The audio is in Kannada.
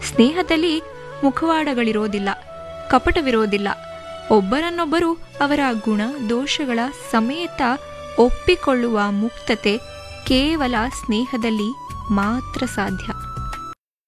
ಸ್ನೇಹದಲ್ಲಿ ಮುಖವಾಡಗಳಿರೋದಿಲ್ಲ, ಕಪಟವಿರೋದಿಲ್ಲ. ಒಬ್ಬರನ್ನೊಬ್ಬರು ಅವರ ಗುಣ ದೋಷಗಳ ಸಮೇತ ಒಪ್ಪಿಕೊಳ್ಳುವ ಮುಕ್ತತೆ ಕೇವಲ ಸ್ನೇಹದಲ್ಲಿ ಮಾತ್ರ ಸಾಧ್ಯ.